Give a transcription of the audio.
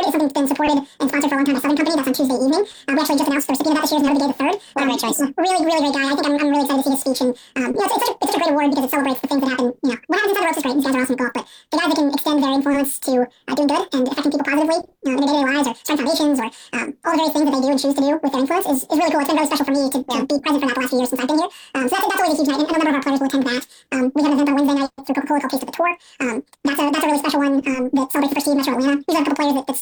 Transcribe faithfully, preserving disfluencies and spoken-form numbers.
is something that's been supported and sponsored for a long time by Southern Company. That's on Tuesday evening. Uh, we actually just announced the recipient of that this year is Notably the Third. What a great choice. Really, really great guy. I think I'm, I'm really excited to see his speech. And um, you know, it's, it's, such a, it's such a great award because it celebrates the things that happen. You know, what happens inside the ropes is great. These guys are awesome at golf, but the guys that can extend their influence to uh, doing good and affecting people positively uh, in their day-to-day lives, or starting foundations, or um, all the various things that they do and choose to do with their influence is, is really cool. It's been really special for me to, to Yeah. be present for that the last few years since I've been here. Um, so that's, that's always a huge night, and a number of our players will attend that. Um, we have an event on Wednesday night through Coca-Cola called Taste of the Tour. Um, that's a that's a really special one um, that celebrates the prestige of Metro Atlanta. We've got a couple players that, that